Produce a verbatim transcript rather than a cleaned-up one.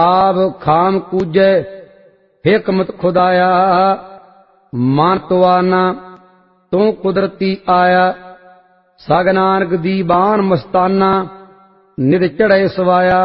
ਆਪ ਖਾਮ ਕੂਜੈ हिकमत खुदाया मान तवाना तू कुदरती आया सग नानक दी बान मस्ताना निध चढ़े सवाया।